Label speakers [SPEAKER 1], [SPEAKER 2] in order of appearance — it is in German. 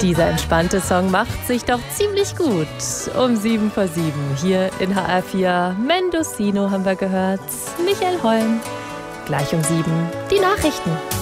[SPEAKER 1] Dieser entspannte Song macht sich doch ziemlich gut. Um 7 vor 7 hier in HR4. Mendocino haben wir gehört. Michael Holm. Gleich um 7 die Nachrichten.